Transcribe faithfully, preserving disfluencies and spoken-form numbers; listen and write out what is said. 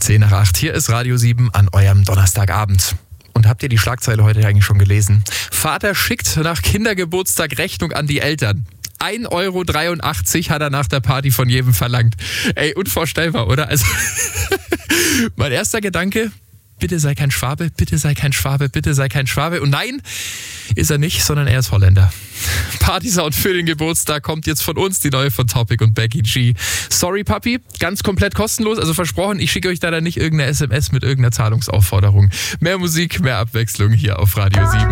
zehn nach acht. Hier ist Radio sieben an eurem Donnerstagabend. Und habt ihr die Schlagzeile heute eigentlich schon gelesen? Vater schickt nach Kindergeburtstag Rechnung an die Eltern. ein Euro dreiundachtzig hat er nach der Party von jedem verlangt. Ey, unvorstellbar, oder? Also, mein erster Gedanke, bitte sei kein Schwabe, bitte sei kein Schwabe, bitte sei kein Schwabe. Und nein, ist er nicht, sondern er ist Holländer. Partysound für den Geburtstag kommt jetzt von uns, die neue von Topic und Becky G. Sorry, Papi, ganz komplett kostenlos, also versprochen, ich schicke euch da dann nicht irgendeine S M S mit irgendeiner Zahlungsaufforderung. Mehr Musik, mehr Abwechslung hier auf Radio sieben.